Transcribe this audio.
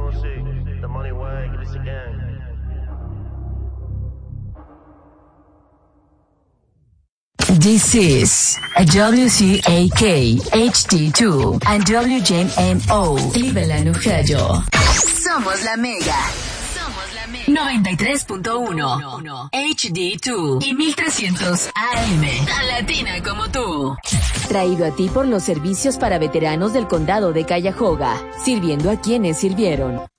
This is WCAK HD2 and WJMO Cleveland, Ohio. Somos la Mega. 93.1 HD2 y 1300 AM. Tan latina como tú. Traído a ti por los servicios para veteranos del condado de Cuyahoga, sirviendo a quienes sirvieron.